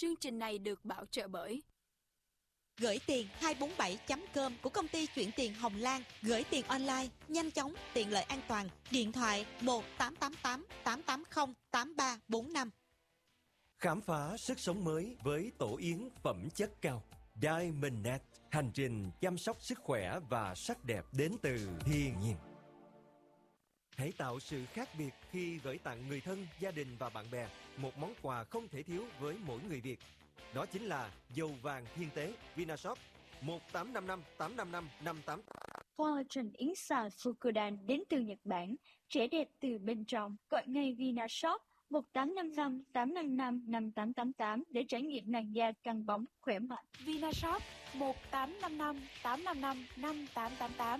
Chương trình này được bảo trợ bởi Gửi tiền 247.com của công ty chuyển tiền Hồng Lan. Gửi tiền online, nhanh chóng, tiện lợi, an toàn. Điện thoại 1888 880 8345. Khám phá sức sống mới với tổ yến phẩm chất cao. Diamondnet, hành trình chăm sóc sức khỏe và sắc đẹp đến từ thiên nhiên. Hãy tạo sự khác biệt khi gửi tặng người thân, gia đình và bạn bè một món quà không thể thiếu với mỗi người Việt. Đó chính là dầu vàng thiên tế Vinashop 1855 855 58. Collagen yến xào Fukudan đến từ Nhật Bản, trẻ đẹp từ bên trong. Gọi ngay Vinashop 1855 855 5888 để trải nghiệm làn da căng bóng, khỏe mạnh. Vinashop 1855 855 5888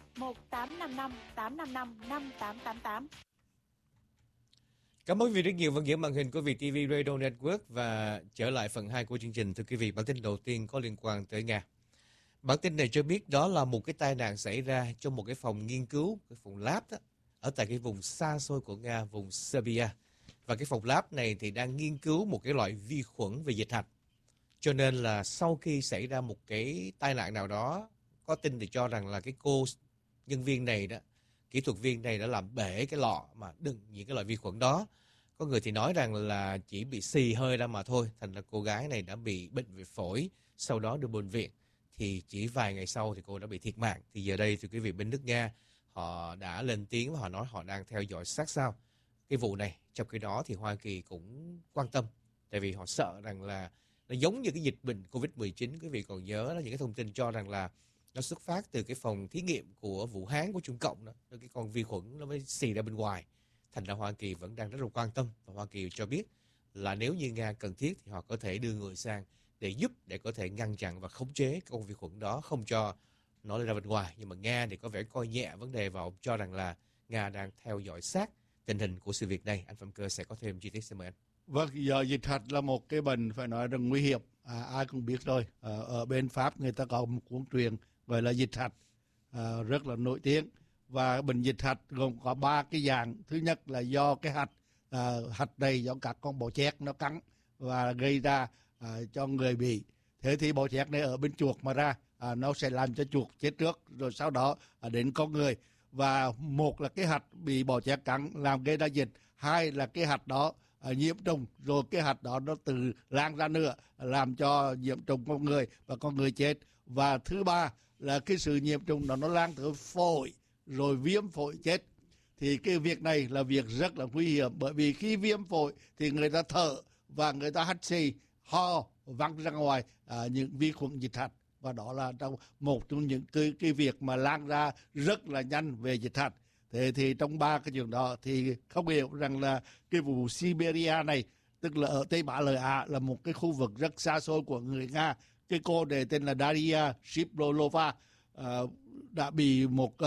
1855 855 5888. Cảm ơn quý vị rất nhiều vẫn giữ màn hình của VTV Radio Network và trở lại phần 2 của chương trình. Thưa quý vị, bản tin đầu tiên có liên quan tới Nga. Bản tin này cho biết đó là một cái tai nạn xảy ra trong một cái phòng nghiên cứu, cái phòng lab đó, ở tại cái vùng xa xôi của Nga, vùng Siberia. Và cái phòng lab này thì đang nghiên cứu một cái loại vi khuẩn về dịch hạch. Cho nên là sau khi xảy ra một cái tai nạn nào đó, có tin thì cho rằng là cái cô nhân viên này đó, kỹ thuật viên này đã làm bể cái lọ mà đựng những cái loại vi khuẩn đó. Có người thì nói rằng là chỉ bị xì hơi ra mà thôi. Thành ra cô gái này đã bị bệnh về phổi, sau đó đưa bệnh viện. Thì chỉ vài ngày sau thì cô đã bị thiệt mạng. Thì giờ đây thì quý vị bên nước Nga, họ đã lên tiếng và họ nói họ đang theo dõi sát sao cái vụ này. Trong khi đó thì Hoa Kỳ cũng quan tâm. Tại vì họ sợ rằng là nó giống như cái dịch bệnh Covid-19. Quý vị còn nhớ đó, những cái thông tin cho rằng là nó xuất phát từ cái phòng thí nghiệm của Vũ Hán của Trung Cộng đó. Cái con vi khuẩn nó mới xì ra bên ngoài. Thành ra Hoa Kỳ vẫn đang rất là quan tâm. Và Hoa Kỳ cho biết là nếu như Nga cần thiết thì họ có thể đưa người sang để có thể ngăn chặn và khống chế con vi khuẩn đó, không cho nó lên ra bên ngoài. Nhưng mà Nga thì có vẻ coi nhẹ vấn đề và ông cho rằng là Nga đang theo dõi sát tình hình của sự việc này. Anh Phạm Cơ sẽ có thêm chi tiết, xin mời anh. Vâng, giờ dịch hạch là một cái bệnh phải nói rằng nguy hiểm. Ai cũng biết rồi. Ở bên Pháp người ta có một cuốn truyền gọi là dịch hạch, rất là nổi tiếng. Và bệnh dịch hạch gồm có 3 cái dạng. Thứ nhất là do cái hạch này do các con bọ chét nó cắn và gây ra cho người bị. Thế thì bọ chét này ở bên chuột mà ra, nó sẽ làm cho chuột chết trước, rồi sau đó đến con người. Và một là cái hạch bị bọ chét cắn làm gây ra dịch, hai là cái hạch đó nhiễm trùng, rồi cái hạch đó nó từ lan ra nữa làm cho nhiễm trùng con người và con người chết. Và thứ ba là cái sự nhiễm trùng đó nó lan tới phổi, rồi viêm phổi chết. Thì cái việc này là việc rất là nguy hiểm, bởi vì khi viêm phổi thì người ta thở và người ta hắt xì, ho, văng ra ngoài những vi khuẩn dịch hạch. Và đó là một trong những cái việc mà lan ra rất là nhanh về dịch hạch. Thế thì trong 3 cái chuyện đó thì không hiểu rằng là cái vùng Siberia này, tức là ở Tây Bá Lợi Á, là một cái khu vực rất xa xôi của người Nga. Cái cô này tên là Daria Shiprolova đã bị một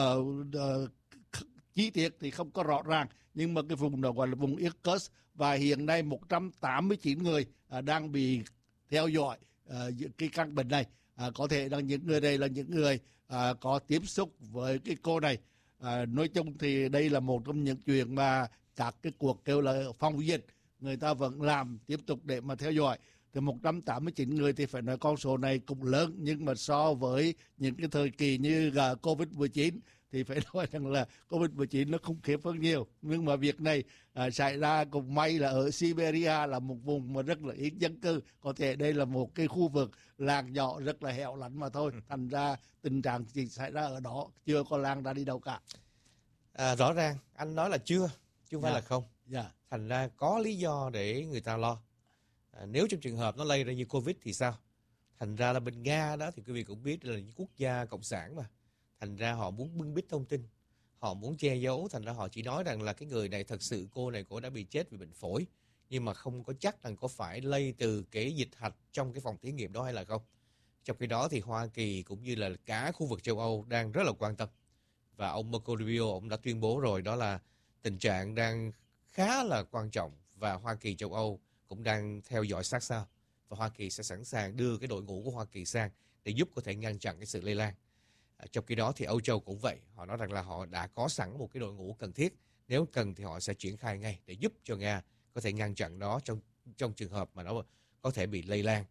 chi tiết thì không có rõ ràng, nhưng mà cái vùng đó gọi là vùng Irkutsk, và hiện nay 189 người đang bị theo dõi cái căn bệnh này. Có thể là những người đây là những người có tiếp xúc với cái cô này. Nói chung thì đây là một trong những chuyện mà các cái cuộc kêu là phòng dịch người ta vẫn làm tiếp tục để mà theo dõi. Thì 189 người thì phải nói con số này cũng lớn, nhưng mà so với những cái thời kỳ như Covid-19 thì phải nói rằng là Covid-19 nó khủng khiếp hơn nhiều. Nhưng mà việc này xảy ra cũng may là ở Siberia, là một vùng mà rất là ít dân cư. Có thể đây là một cái khu vực làng nhỏ rất là hẻo lánh mà thôi. Thành ra tình trạng chỉ xảy ra ở đó, chưa có lan ra đi đâu cả. Rõ ràng anh nói là chưa, chứ không phải là không. Dạ. Thành ra có lý do để người ta lo. Nếu trong trường hợp nó lây ra như Covid thì sao? Thành ra là bên Nga đó thì quý vị cũng biết là những quốc gia cộng sản mà. Thành ra họ muốn bưng bít thông tin, họ muốn che giấu. Thành ra họ chỉ nói rằng là cái người này thật sự, cô đã bị chết vì bệnh phổi, nhưng mà không có chắc rằng có phải lây từ cái dịch hạch trong cái phòng thí nghiệm đó hay là không. Trong khi đó thì Hoa Kỳ cũng như là cả khu vực châu Âu đang rất là quan tâm. Và ông Marco Rubio, ông đã tuyên bố rồi, đó là tình trạng đang khá là quan trọng và Hoa Kỳ, châu Âu cũng đang theo dõi sát sao. Và Hoa Kỳ sẽ sẵn sàng đưa cái đội ngũ của Hoa Kỳ sang để giúp có thể ngăn chặn cái sự lây lan. Trong khi đó thì Âu Châu cũng vậy. Họ nói rằng là họ đã có sẵn một cái đội ngũ cần thiết. Nếu cần thì họ sẽ triển khai ngay để giúp cho Nga có thể ngăn chặn nó trong trường hợp mà nó có thể bị lây lan.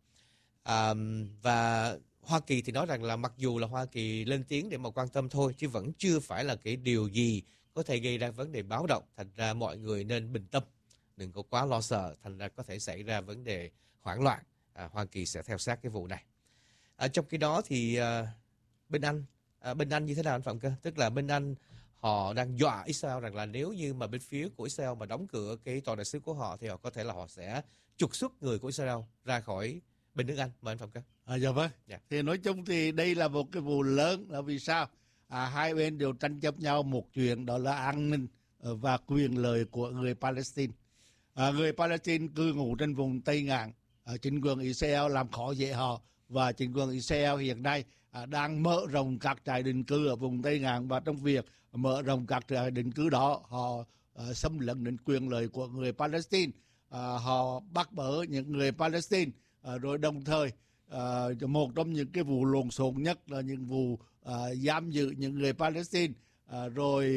Và Hoa Kỳ thì nói rằng là mặc dù là Hoa Kỳ lên tiếng để mà quan tâm thôi, chứ vẫn chưa phải là cái điều gì có thể gây ra vấn đề báo động. Thành ra mọi người nên bình tâm, đừng có quá lo sợ, thành ra có thể xảy ra vấn đề hoảng loạn. Hoa Kỳ sẽ theo sát cái vụ này. Trong khi đó thì bên Anh như thế nào anh Phạm Cơ? Tức là bên Anh họ đang dọa Israel rằng là nếu như mà bên phía của Israel mà đóng cửa cái tòa đại sứ của họ thì họ có thể là họ sẽ trục xuất người của Israel ra khỏi bên nước Anh. Mời anh Phạm Cơ. Dạ vâng. Dạ. Thì nói chung thì đây là một cái vụ lớn, là vì sao? Hai bên đều tranh chấp nhau một chuyện, đó là an ninh và quyền lợi của người Palestine. Người Palestine cư ngụ trên vùng Tây Ngạn, chính quyền Israel làm khó dễ họ, và chính quyền Israel hiện nay đang mở rộng các trại định cư ở vùng Tây Ngạn, và trong việc mở rộng các trại định cư đó họ xâm lấn đến quyền lợi của người Palestine. Họ bắt bớ những người Palestine, rồi đồng thời một trong những cái vụ lộn xộn nhất là những vụ giam giữ những người Palestine, rồi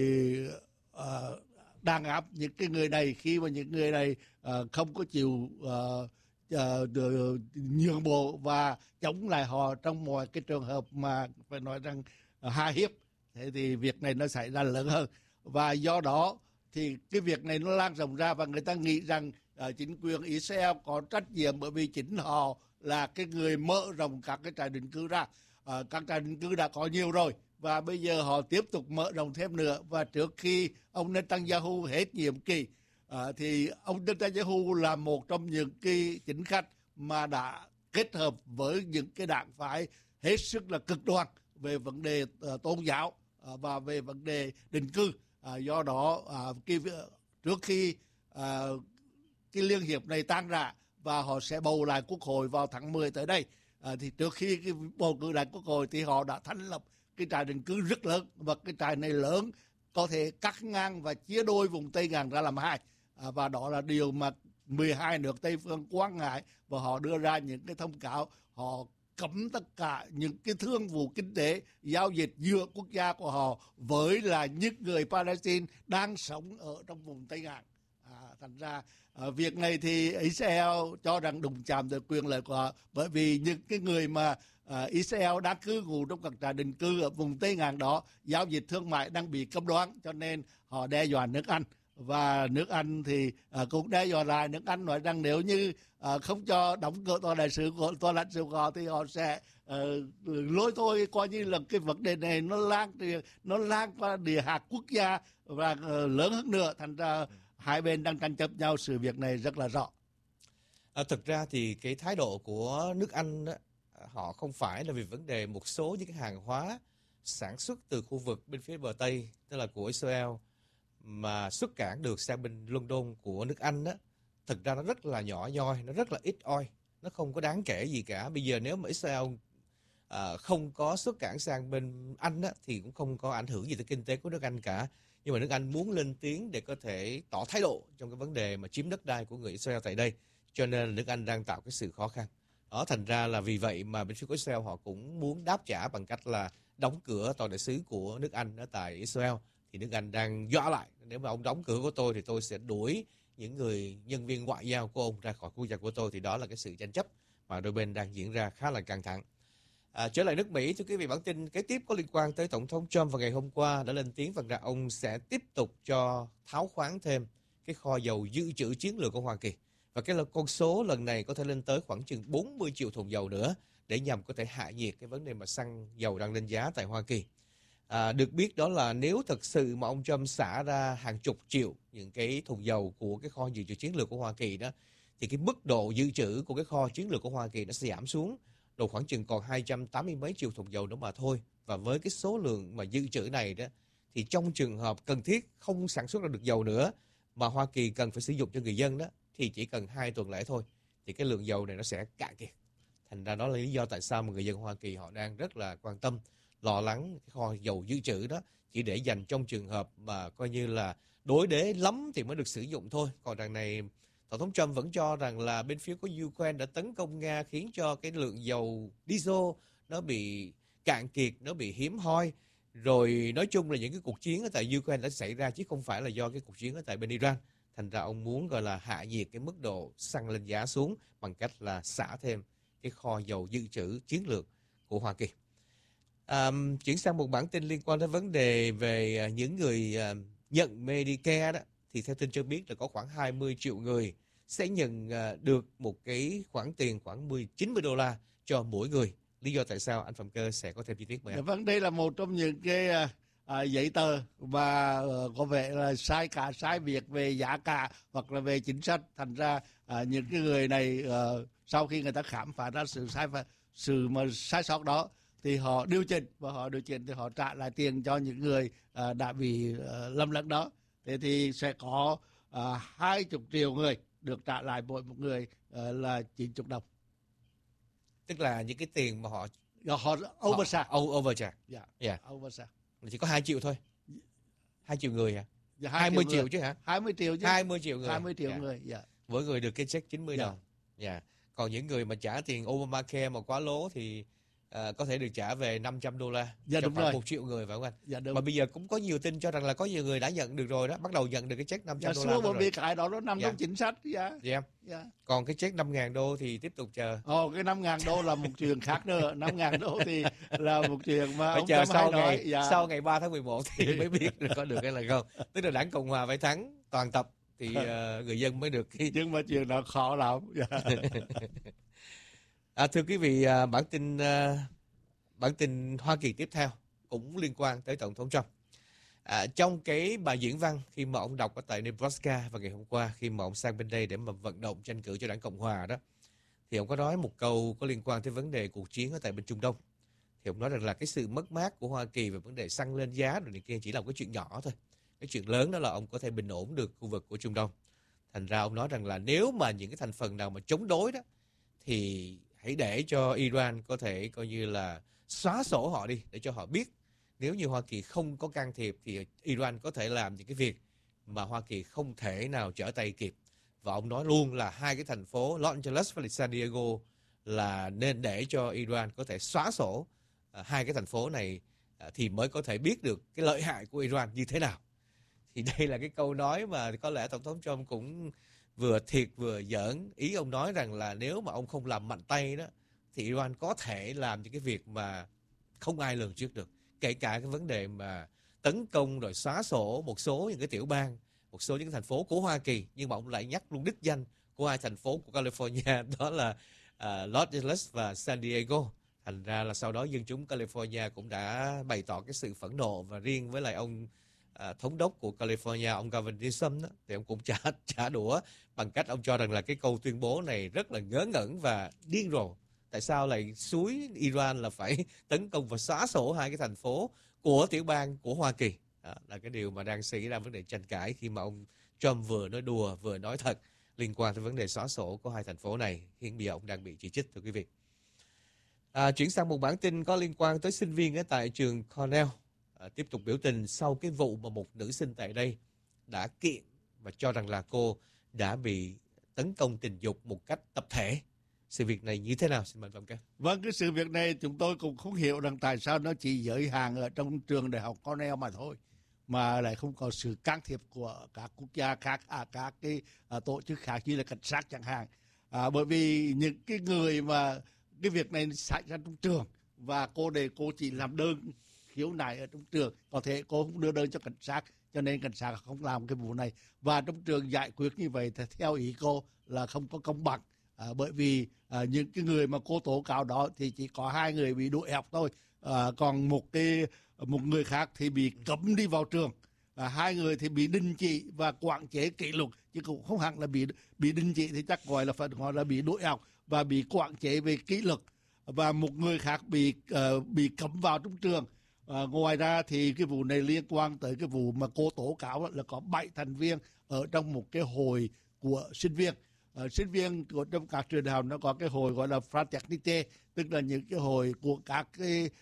đàn áp những cái người này khi mà những người này không có chịu nhượng bộ và chống lại họ trong mọi cái trường hợp mà phải nói rằng hạ hiếp. Thế thì việc này nó xảy ra lớn hơn, và do đó thì cái việc này nó lan rộng ra, và người ta nghĩ rằng chính quyền Israel có trách nhiệm, bởi vì chính họ là cái người mở rộng các cái trại định cư ra. Các trại định cư đã có nhiều rồi, và bây giờ họ tiếp tục mở rộng thêm nữa. Và trước khi ông Netanyahu hết nhiệm kỳ thì ông Netanyahu là một trong những cái chính khách mà đã kết hợp với những cái đảng phái hết sức là cực đoan về vấn đề tôn giáo và về vấn đề định cư. Do đó trước khi cái liên hiệp này tan rã và họ sẽ bầu lại quốc hội vào tháng 10 tới đây, thì trước khi cái bầu cử đại quốc hội thì họ đã thành lập cái trại định cư rất lớn, và cái trại này lớn có thể cắt ngang và chia đôi vùng Tây Ngạn ra làm hai, và đó là điều mà 12 nước Tây phương quan ngại, và họ đưa ra những cái thông cáo họ cấm tất cả những cái thương vụ kinh tế giao dịch giữa quốc gia của họ với là những người Palestine đang sống ở trong vùng Tây Ngạn. Thành ra việc này thì Israel cho rằng đụng chạm tới quyền lợi của họ, bởi vì những cái người mà Israel đang cư ngụ trong các trại định cư ở vùng Tây Ngạn đó, giao dịch thương mại đang bị cấm đoán, cho nên họ đe dọa nước Anh. Và nước Anh thì cũng đe dọa lại. Nước Anh nói rằng nếu như không cho đóng cửa tòa đại sứ của tòa lãnh sự của họ thì họ sẽ lôi thôi, coi như là cái vấn đề này nó lan qua địa hạt quốc gia và lớn hơn nữa. Thành ra hai bên đang tranh chấp nhau, sự việc này rất là rõ. Thực ra thì cái thái độ của nước Anh đó, họ không phải là vì vấn đề một số những cái hàng hóa sản xuất từ khu vực bên phía bờ Tây, tức là của Israel, mà xuất cảng được sang bên London của nước Anh đó. Thực ra nó rất là nhỏ nhoi, nó rất là ít oi, nó không có đáng kể gì cả. Bây giờ nếu mà Israel không có xuất cảng sang bên Anh đó, thì cũng không có ảnh hưởng gì tới kinh tế của nước Anh cả. Nhưng mà nước Anh muốn lên tiếng để có thể tỏ thái độ trong cái vấn đề mà chiếm đất đai của người Israel tại đây, cho nên là nước Anh đang tạo cái sự khó khăn. Đó, thành ra là vì vậy mà bên phía của Israel họ cũng muốn đáp trả bằng cách là đóng cửa tòa đại sứ của nước Anh ở tại Israel. Thì nước Anh đang dọa lại, nếu mà ông đóng cửa của tôi thì tôi sẽ đuổi những người nhân viên ngoại giao của ông ra khỏi quốc gia của tôi. Thì đó là cái sự tranh chấp mà đôi bên đang diễn ra khá là căng thẳng. Trở lại nước Mỹ, thưa quý vị, bản tin kế tiếp có liên quan tới Tổng thống Trump vào ngày hôm qua đã lên tiếng rằng ông sẽ tiếp tục cho tháo khoáng thêm cái kho dầu dự trữ chiến lược của Hoa Kỳ. Và cái con số lần này có thể lên tới khoảng chừng 40 triệu thùng dầu nữa, để nhằm có thể hạ nhiệt cái vấn đề mà xăng dầu đang lên giá tại Hoa Kỳ. Được biết đó là nếu thật sự mà ông Trump xả ra hàng chục triệu những cái thùng dầu của cái kho dự trữ chiến lược của Hoa Kỳ đó, thì cái mức độ dự trữ của cái kho chiến lược của Hoa Kỳ nó sẽ giảm xuống độ khoảng chừng còn 280 mấy triệu thùng dầu nữa mà thôi. Và với cái số lượng mà dự trữ này đó, thì trong trường hợp cần thiết không sản xuất ra được dầu nữa mà Hoa Kỳ cần phải sử dụng cho người dân đó, thì chỉ cần 2 tuần lễ thôi thì cái lượng dầu này nó sẽ cạn kiệt. Thành ra đó là lý do tại sao mà người dân Hoa Kỳ họ đang rất là quan tâm, lo lắng cái kho dầu dự trữ đó chỉ để dành trong trường hợp mà coi như là đối đế lắm thì mới được sử dụng thôi. Còn đằng này Tổng thống Trump vẫn cho rằng là bên phía của Ukraine đã tấn công Nga, khiến cho cái lượng dầu diesel nó bị cạn kiệt, nó bị hiếm hoi. Rồi nói chung là những cái cuộc chiến ở tại Ukraine đã xảy ra chứ không phải là do cái cuộc chiến ở tại bên Iran. Thành ra ông muốn gọi là hạ nhiệt cái mức độ xăng lên giá xuống bằng cách là xả thêm cái kho dầu dự trữ chiến lược của Hoa Kỳ. Chuyển sang một bản tin liên quan đến vấn đề về những người nhận Medicare đó, thì theo tin cho biết là có khoảng 20 triệu người sẽ nhận được một cái khoản tiền khoảng 90 đô la cho mỗi người. Lý do tại sao anh Phạm Cơ sẽ có thêm chi tiết mời anh. Vâng, đây là một trong những cái giấy tờ và có vẻ là sai việc về giá cả hoặc là về chính sách. Thành ra những cái người này sau khi người ta khám phá ra sự sai sót đó thì họ điều chỉnh, và họ điều chỉnh thì họ trả lại tiền cho những người đã bị lầm lẫn đó. Thế thì sẽ có 20 triệu người được trả lại mỗi một người là 90 đồng. Tức là những cái tiền mà họ overcharge. Overcharge. Yeah. Overcharge. Chỉ có 2 triệu thôi. 2 triệu người hả? Dạ, 20 triệu chứ hả? 20 triệu chứ. 20 triệu người. 20 triệu người, dạ. Mỗi người được cái check 90 đồng. Dạ. Còn những người mà trả tiền Obamacare mà quá lố thì có thể được trả về 500 đô la dạ, cho khoảng khoảng 1 triệu người, phải không anh? Dạ, đúng. Mà bây giờ cũng có nhiều tin cho rằng là có nhiều người đã nhận được rồi đó, bắt đầu nhận được cái check 500 đô la bởi rồi. vì cái đó nó nằm trong chính sách. Dạ. Còn cái check 5.000 đô thì tiếp tục chờ. Cái 5.000 đô là một chuyện khác nữa. 5.000 đô thì là một chuyện mà phải ông chờ Trump hay nói. sau ngày 3 tháng 11 thì mới biết là có được hay là không. Tức là đảng Cộng hòa phải thắng toàn tập thì người dân mới được cái... Nhưng mà chuyện đó khó lắm. Thưa quý vị, bản tin Hoa Kỳ tiếp theo cũng liên quan tới Tổng thống Trump. Trong cái bài diễn văn khi mà ông đọc ở tại Nebraska vào ngày hôm qua, khi mà ông sang bên đây để mà vận động tranh cử cho đảng Cộng hòa đó, thì ông có nói một câu có liên quan tới vấn đề cuộc chiến ở tại bên Trung Đông. Thì ông nói rằng là cái sự mất mát của Hoa Kỳ về vấn đề xăng lên giá rồi này kia chỉ là một cái chuyện nhỏ thôi. Cái chuyện lớn đó là ông có thể bình ổn được khu vực của Trung Đông. Thành ra ông nói rằng là nếu mà những cái thành phần nào mà chống đối đó thì hãy để cho Iran có thể coi như là xóa sổ họ đi, để cho họ biết nếu như Hoa Kỳ không có can thiệp thì Iran có thể làm những cái việc mà Hoa Kỳ không thể nào trở tay kịp. Và ông nói luôn là hai cái thành phố Los Angeles và San Diego là nên để cho Iran có thể xóa sổ hai cái thành phố này thì mới có thể biết được cái lợi hại của Iran như thế nào. Thì đây là cái câu nói mà có lẽ Tổng thống Trump cũng vừa thiệt vừa giỡn. Ý ông nói rằng là nếu mà ông không làm mạnh tay đó thì Iran có thể làm những cái việc mà không ai lường trước được. Kể cả cái vấn đề mà tấn công rồi xóa sổ một số những cái tiểu bang, một số những cái thành phố của Hoa Kỳ. Nhưng mà ông lại nhắc luôn đích danh của hai thành phố của California, đó là Los Angeles và San Diego. Thành ra là sau đó dân chúng California cũng đã bày tỏ cái sự phẫn nộ. Và riêng với lại ông thống đốc của California, ông Gavin Newsom đó, thì ông cũng trả đũa bằng cách ông cho rằng là cái câu tuyên bố này rất là ngớ ngẩn và điên rồ. Tại sao lại xúi Iran là phải tấn công và xóa sổ hai cái thành phố của tiểu bang của Hoa Kỳ? Đó là cái điều mà đang xảy ra vấn đề tranh cãi khi mà ông Trump vừa nói đùa vừa nói thật liên quan tới vấn đề xóa sổ của hai thành phố này. Hiện bây giờ ông đang bị chỉ trích, thưa quý vị. Chuyển sang một bản tin có liên quan tới sinh viên ở tại trường Cornell. Tiếp tục biểu tình sau cái vụ mà một nữ sinh tại đây đã kiện và cho rằng là cô đã bị tấn công tình dục một cách tập thể. Sự việc này như thế nào? Xin mời Phạm Cơ. Vâng, cái sự việc này chúng tôi cũng không hiểu rằng tại sao nó chỉ giới hạn ở trong trường đại học Cornell mà thôi, mà lại không có sự can thiệp của các quốc gia khác, các cái tổ chức khác như là cảnh sát chẳng hạn. Bởi vì những cái người mà cái việc này xảy ra trong trường và cô chỉ làm đơn khiếu nại ở trong trường, có thể cô không đưa đơn cho cảnh sát, cho nên cảnh sát không làm cái vụ này. Và trong trường giải quyết như vậy thì theo ý cô là không có công bằng. Bởi vì những cái người mà cô tố cáo đó thì chỉ có 2 người bị đuổi học thôi, còn một người khác thì bị cấm đi vào trường, 2 người thì bị đình chỉ và quản chế kỷ luật, chứ cũng không hẳn là bị đình chỉ, thì chắc phải gọi là bị đuổi học và bị quản chế về kỷ luật, và một người khác bị cấm vào trong trường. Ngoài ra thì cái vụ này liên quan tới cái vụ mà cô tố cáo là có 7 thành viên ở trong một cái hội của sinh viên. Sinh viên của trong các trường đại học nó có cái hội gọi là fraternité, tức là những cái hội của các cái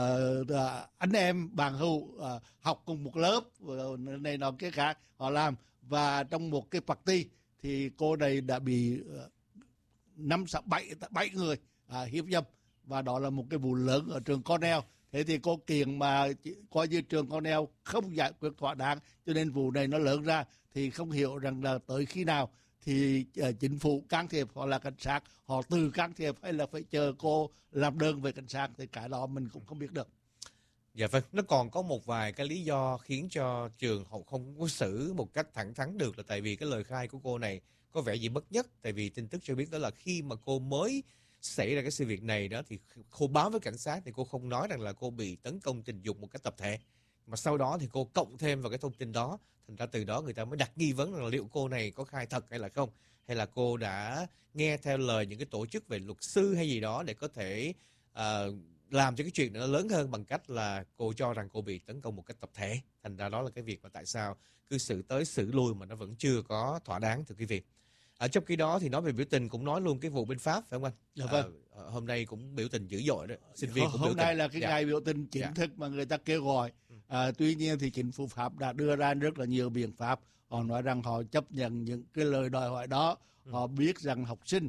anh em bạn hữu học cùng một lớp này nọ cái khác họ làm. Và trong một cái party thì cô này đã bị 7 người hiếp dâm, và đó là một cái vụ lớn ở trường Cornell. Thế thì cô kiện mà coi như trường Cornell không giải quyết thỏa đáng, cho nên vụ này nó lớn ra, thì không hiểu rằng là tới khi nào thì chính phủ can thiệp hoặc là cảnh sát họ tự can thiệp, hay là phải chờ cô làm đơn về cảnh sát, thì cái đó mình cũng không biết được. Dạ vâng, nó còn có một vài cái lý do khiến cho trường họ không có xử một cách thẳng thắn được, là tại vì cái lời khai của cô này có vẻ gì bất nhất. Tại vì tin tức cho biết đó là khi mà cô mới xảy ra cái sự việc này đó thì cô báo với cảnh sát, thì cô không nói rằng là cô bị tấn công tình dục một cách tập thể, mà sau đó thì cô cộng thêm vào cái thông tin đó, thành ra từ đó người ta mới đặt nghi vấn rằng là liệu cô này có khai thật hay là không, hay là cô đã nghe theo lời những cái tổ chức về luật sư hay gì đó để có thể làm cho cái chuyện nó lớn hơn bằng cách là cô cho rằng cô bị tấn công một cách tập thể. Thành ra đó là cái việc mà tại sao cứ xử tới xử lui mà nó vẫn chưa có thỏa đáng, thưa quý vị. Trong khi đó thì nói về biểu tình cũng nói luôn cái vụ bên Pháp, phải không anh? Dạ vâng. Hôm nay cũng biểu tình dữ dội đó, sinh viên cũng biểu Hôm tình. nay là cái ngày biểu tình chính thức mà người ta kêu gọi. Tuy nhiên thì chính phủ Pháp đã đưa ra rất là nhiều biện pháp. Họ nói rằng họ chấp nhận những cái lời đòi hỏi đó. Họ biết rằng học sinh,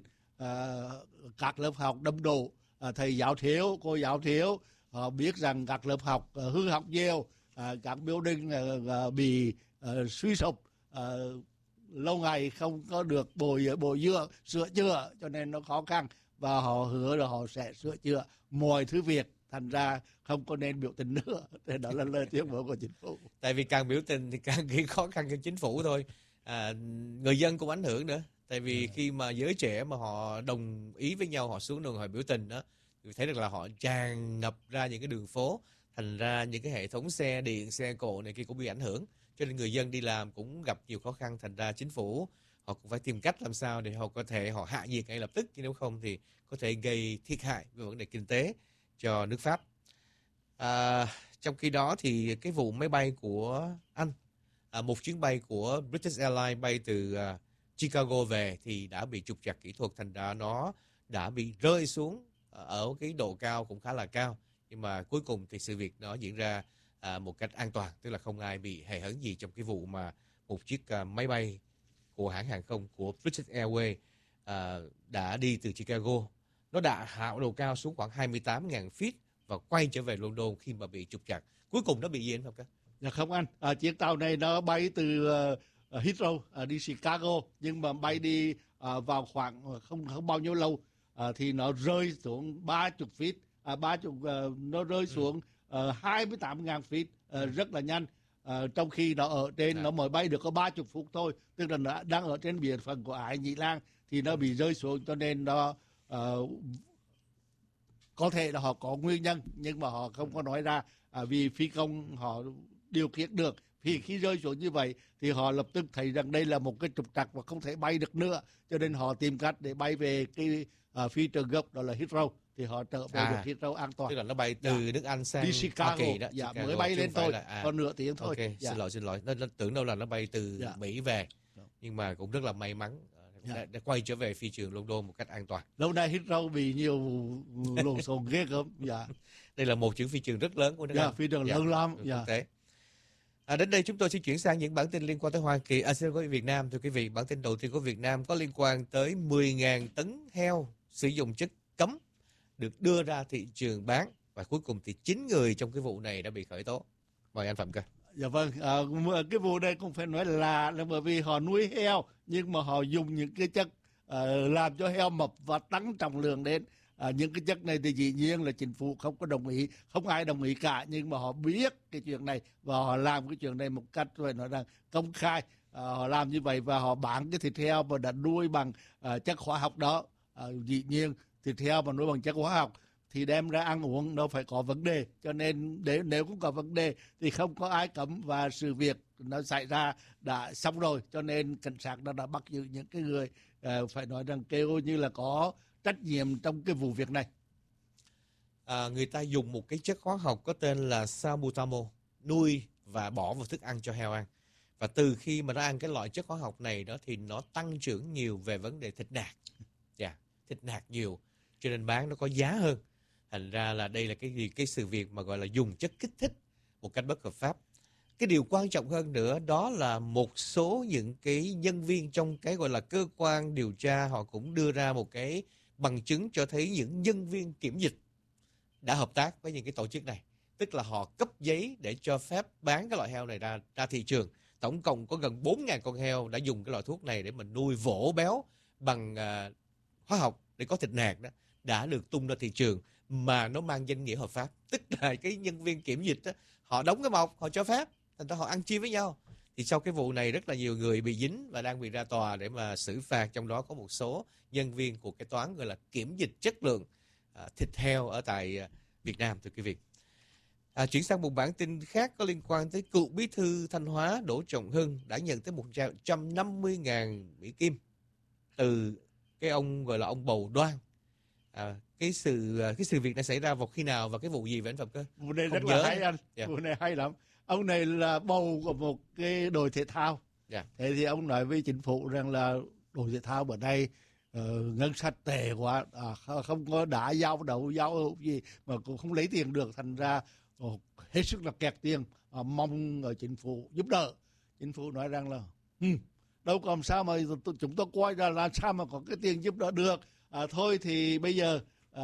các lớp học đông đủ, thầy giáo thiếu, cô giáo thiếu. Họ biết rằng các lớp học hư hỏng nhiều, các building bị suy sụp, lâu ngày không có được bồi dưỡng, sửa chữa, cho nên nó khó khăn, và họ hứa là họ sẽ sửa chữa mọi thứ việc, thành ra không có nên biểu tình nữa. Thế đó là lời tuyên bố của chính phủ. Tại vì càng biểu tình thì càng gây khó khăn cho chính phủ thôi. Người dân cũng ảnh hưởng nữa. Tại vì khi mà giới trẻ mà họ đồng ý với nhau, họ xuống đường họ biểu tình đó, thì thấy được là họ tràn ngập ra những cái đường phố, thành ra những cái hệ thống xe điện, xe cộ này kia cũng bị ảnh hưởng. Cho nên người dân đi làm cũng gặp nhiều khó khăn, thành ra chính phủ họ cũng phải tìm cách làm sao để họ có thể họ hạ nhiệt ngay lập tức, chứ nếu không thì có thể gây thiệt hại về vấn đề kinh tế cho nước Pháp. Trong khi đó thì cái vụ máy bay của Anh, một chuyến bay của British Airlines bay từ Chicago về thì đã bị trục trặc kỹ thuật, thành ra nó đã bị rơi xuống ở cái độ cao cũng khá là cao. Nhưng mà cuối cùng thì sự việc nó diễn ra một cách an toàn, tức là không ai bị hề hấn gì trong cái vụ mà một chiếc máy bay của hãng hàng không của British Airways đã đi từ Chicago. Nó đã hạ độ cao xuống khoảng 28.000 feet và quay trở về London khi mà bị trục trặc. Cuối cùng nó bị gì anh không? Dạ không anh, chiếc tàu này nó bay từ Heathrow đi Chicago, nhưng mà bay đi vào khoảng không bao nhiêu lâu thì nó rơi xuống 30 feet, nó rơi xuống 28.000 feet rất là nhanh. Trong khi nó ở trên nó mới bay được có 30 phút thôi, tức là nó đang ở trên biển phận của Ải Nhĩ Lan thì nó bị rơi xuống, cho nên nó có thể là họ có nguyên nhân nhưng mà họ không có nói ra, vì phi công họ điều khiển được. Vì khi rơi xuống như vậy thì họ lập tức thấy rằng đây là một cái trục trặc và không thể bay được nữa, cho nên họ tìm cách để bay về cái phi trường gốc, đó là Heathrow, thì họ trở về được Heathrow an toàn. Tức là nó bay từ nước Anh sang đi Chicago, Hoa Kỳ đó. Chicago, mới bay lên thôi, còn nửa tiếng thôi. Xin lỗi. Nó tưởng đâu là nó bay từ Mỹ về, nhưng mà cũng rất là may mắn đã quay trở về phi trường London một cách an toàn. Lâu nay Heathrow bị nhiều lộn xộn ghê gớm. Đây là một phi trường rất lớn của nước Anh. Phi trường lớn lắm. Quốc tế. Đến đây chúng tôi sẽ chuyển sang những bản tin liên quan tới Hoa Kỳ, xin lỗi Việt Nam. Thưa quý vị, bản tin đầu tiên của Việt Nam có liên quan tới 10.000 tấn heo sử dụng chất cấm được đưa ra thị trường bán, và cuối cùng thì 9 người trong cái vụ này đã bị khởi tố. Mời anh Phạm Cơ. Dạ vâng, cái vụ này cũng phải nói là bởi vì họ nuôi heo nhưng mà họ dùng những cái chất làm cho heo mập và tăng trọng lượng lên. Những cái chất này thì dĩ nhiên là chính phủ không có đồng ý, không ai đồng ý cả, nhưng mà họ biết cái chuyện này và họ làm cái chuyện này một cách phải nói rằng công khai. Họ làm như vậy và họ bán cái thịt heo mà đã nuôi bằng chất hóa học đó. Dĩ nhiên thịt heo mà nuôi bằng chất hóa học thì đem ra ăn uống nó phải có vấn đề, cho nên nếu cũng có vấn đề thì không có ai cấm, và sự việc nó xảy ra đã xong rồi, cho nên cảnh sát đã bắt giữ những cái người phải nói rằng kêu như là có trách nhiệm trong cái vụ việc này. Người ta dùng một cái chất hóa học có tên là salbutamol nuôi và bỏ vào thức ăn cho heo ăn, và từ khi mà nó ăn cái loại chất hóa học này đó thì nó tăng trưởng nhiều về vấn đề thịt nạc, thịt nạc nhiều, cho nên bán nó có giá hơn. Thành ra là đây là cái sự việc mà gọi là dùng chất kích thích một cách bất hợp pháp. Cái điều quan trọng hơn nữa đó là một số những cái nhân viên trong cái gọi là cơ quan điều tra, họ cũng đưa ra một cái bằng chứng cho thấy những nhân viên kiểm dịch đã hợp tác với những cái tổ chức này. tức là họ cấp giấy để cho phép bán cái loại heo này ra thị trường. Tổng cộng có gần 4.000 con heo đã dùng cái loại thuốc này để mình nuôi vỗ béo bằng hóa học để có thịt nạc đó, đã được tung ra thị trường mà nó mang danh nghĩa hợp pháp. Tức là cái nhân viên kiểm dịch đó, họ đóng cái mộc, họ cho phép, thành ra họ ăn chia với nhau. Thì sau cái vụ này rất là nhiều người bị dính và đang bị ra tòa để mà xử phạt, trong đó có một số nhân viên của cái toán gọi là kiểm dịch chất lượng thịt heo ở tại Việt Nam, thưa quý vị. Chuyển sang một bản tin khác có liên quan tới cựu bí thư Thanh Hóa Đỗ Trọng Hưng đã nhận tới 150.000 Mỹ Kim từ cái ông gọi là ông Bầu Đoan. Cái sự việc này xảy ra vào khi nào và cái vụ gì vậy anh Phạm Cơ? Vụ này Không rất là nhớ. hay anh. Dạ. Vụ này hay lắm. Ông này là bầu của một cái đội thể thao. Dạ. Thế thì ông nói với chính phủ rằng là đội thể thao bữa nay ngân sách tệ quá, không có đá giao đấu giao gì mà cũng không lấy tiền được, thành ra hết sức là kẹt tiền, mong ở chính phủ giúp đỡ. Chính phủ nói rằng là đâu còn sao mà chúng tôi coi ra làm sao mà có cái tiền giúp đỡ được. Thôi thì bây giờ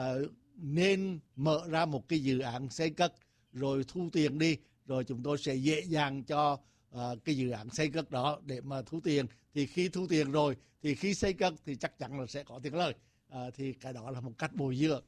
nên mở ra một cái dự án xây cất rồi thu tiền đi, rồi chúng tôi sẽ dễ dàng cho cái dự án xây cất đó để mà thu tiền. Thì khi thu tiền rồi thì khi xây cất thì chắc chắn là sẽ có tiền lời. Thì cái đó là một cách bồi dưỡng.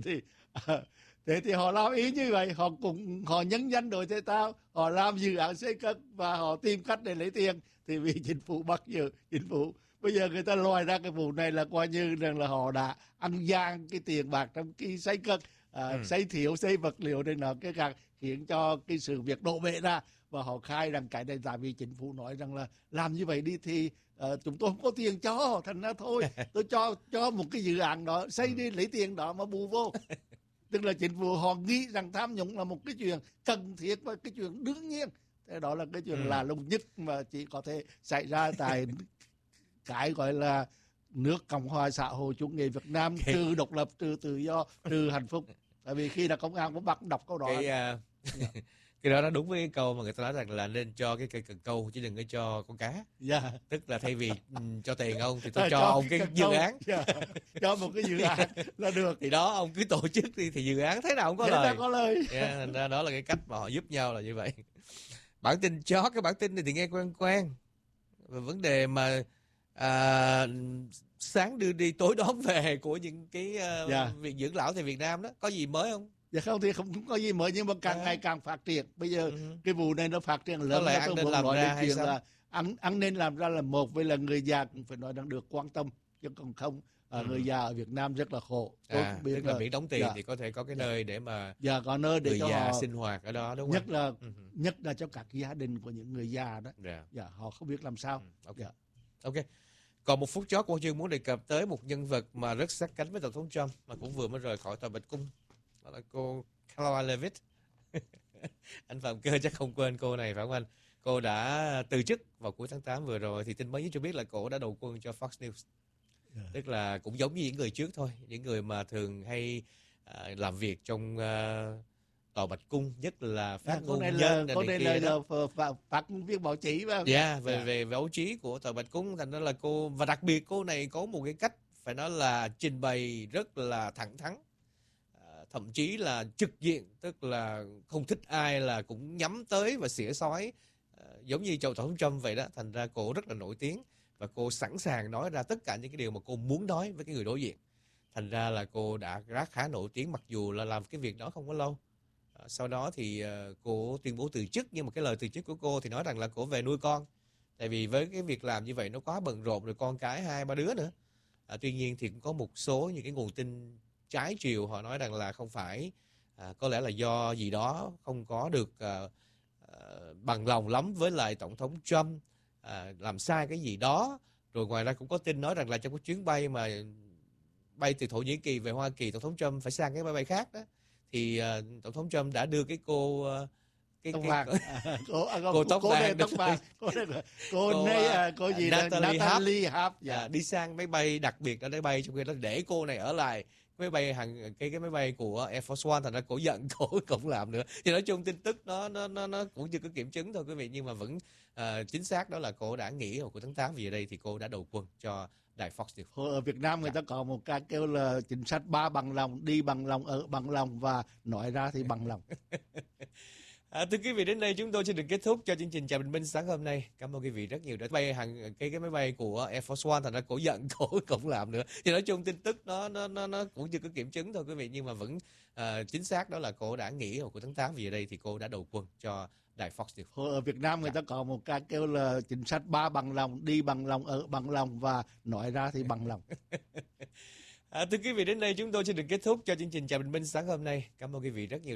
Thế thì họ làm ý như vậy, họ nhân danh đội thể thao, họ làm dự án xây cất và họ tìm cách để lấy tiền. Thì vì chính phủ bắt giữ, chính phủ bây giờ người ta lòi ra cái vụ này là coi như rằng là họ đã ăn gian cái tiền bạc trong cái xây cất, xây thiểu, xây vật liệu này nọ, cái càng khiến cho cái sự việc đổ bể ra. Và họ khai rằng cái này tại vì chính phủ nói rằng là làm như vậy đi thì chúng tôi không có tiền cho, thành ra thôi tôi cho một cái dự án đó xây đi, lấy tiền đó mà bù vô. Tức là chính phủ họ nghĩ rằng tham nhũng là một cái chuyện cần thiết và cái chuyện đương nhiên. Thế đó là cái chuyện lạ lùng nhất mà chỉ có thể xảy ra tại cái gọi là nước Cộng hòa xã hội chủ nghĩa Việt Nam, trừ độc lập, trừ tự do, trừ hạnh phúc. Tại vì khi là công an cũng bắt đọc câu đó. Cái đó nó đúng với cái câu mà người ta nói rằng là nên cho cái cây cần câu chứ đừng có cho con cá. Tức là thay vì cho tiền ông thì tôi cho ông cái dự án. Cho một cái dự án là được. Thì đó, ông cứ tổ chức đi thì dự án thế nào cũng có lời. Có lời. Thành ra đó là cái cách mà họ giúp nhau là như vậy. Bản tin chó, cái bản tin này thì nghe quen. Về vấn đề mà sáng đưa đi tối đón về của những cái việc dưỡng lão tại Việt Nam đó, có gì mới không? Dạ không thì không có gì mới, nhưng mà càng ngày càng phát triển. Bây giờ cái vụ này nó phát triển lớn. Ăn nên làm ra hay sao? Là ăn nên làm ra là một, với là người già cũng phải nói đang được quan tâm, chứ còn không người già ở Việt Nam rất là khổ. Tức là miễn đóng tiền thì có thể có cái nơi để mà có nơi để người cho già họ sinh hoạt ở đó, đúng không? Nhất là cho các gia đình của những người già đó. Họ không biết làm sao. Ok. Còn một phút chót, cô Chương muốn đề cập tới một nhân vật mà rất sát cánh với Tổng thống Trump mà cũng vừa mới rời khỏi tòa Bạch Cung. Đó là cô Kaola Leavitt. Anh Phạm Cơ chắc không quên cô này phải không anh? Cô đã từ chức vào cuối tháng 8 vừa rồi, thì tin mới nhất cho biết là cô đã đầu quân cho Fox News. Tức là cũng giống như những người trước thôi, những người mà thường hay làm việc trong tòa Bạch Cung, nhất là phát ngôn nhân cô này là phát ngôn viên báo chí mà. Về báo chí của tòa Bạch Cung, thành ra là cô, và đặc biệt cô này có một cái cách phải nói là trình bày rất là thẳng thắn, thậm chí là trực diện, tức là không thích ai là cũng nhắm tới và xỉa xói, giống như Tổng thống Trump vậy đó. Thành ra cô rất là nổi tiếng và cô sẵn sàng nói ra tất cả những cái điều mà cô muốn nói với cái người đối diện. Thành ra là cô đã khá nổi tiếng, mặc dù là làm cái việc đó không có lâu. Sau đó thì cô tuyên bố từ chức, nhưng mà cái lời từ chức của cô thì nói rằng là cô về nuôi con. Tại vì với cái việc làm như vậy nó quá bận rộn, rồi con cái 2-3 đứa nữa. Tuy nhiên thì cũng có một số những cái nguồn tin trái chiều, họ nói rằng là không phải, có lẽ là do gì đó không có được bằng lòng lắm với lại Tổng thống Trump, làm sai cái gì đó. Rồi ngoài ra cũng có tin nói rằng là trong cái chuyến bay mà bay từ Thổ Nhĩ Kỳ về Hoa Kỳ, Tổng thống Trump phải sang cái máy bay khác đó, thì Tổng thống Trump đã đưa cái cô tóc vàng, cô tóc vàng, cô gì Natalie Harp, đi sang máy bay đặc biệt ở máy bay, trong khi đó để cô này ở lại máy bay cái máy bay của Air Force One. Thành ra cổ giận, cổ cũng làm nữa. Thì nói chung tin tức nó cũng chưa có kiểm chứng thôi quý vị, nhưng mà vẫn chính xác đó là cô đã nghỉ hồi của tháng 8 vì ở đây thì cô đã đầu quân cho đài Fox News. Ở Việt Nam người ta có một cái kêu là chính sách 3 bằng lòng, đi bằng lòng, ở bằng lòng và nói ra thì bằng lòng. Thưa quý vị, đến đây chúng tôi xin được kết thúc cho chương trình Chào Bình Minh sáng hôm nay. Cảm ơn quý vị rất nhiều đã bay hàng cái máy bay của Air Force One, thành ra cổ giận cổ cũng làm nữa. Thì nói chung tin tức nó cũng chưa có kiểm chứng thôi quý vị, nhưng mà vẫn chính xác đó là cô đã nghỉ hồi của tháng 8, vì ở đây thì cô đã đầu quân cho đài Fox News. Ở Việt Nam người ta có một cái kêu là chính sách 3 bằng lòng, đi bằng lòng, ở bằng lòng và nói ra thì bằng lòng. Thưa quý vị, đến đây chúng tôi xin được kết thúc cho chương trình Chào Bình Minh sáng hôm nay. Cảm ơn quý vị rất nhiều.